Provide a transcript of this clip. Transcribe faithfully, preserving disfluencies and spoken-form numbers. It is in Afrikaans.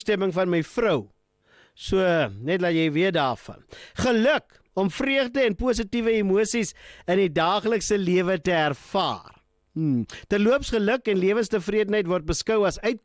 toestemming van my vrou. So, net laat jy weet daarvan. Geluk om vreugde en positiewe emosies in die daaglikse lewe te ervaar. Hmm. Terloops, geluk en lewenstevredenheid word beskou as uitkomste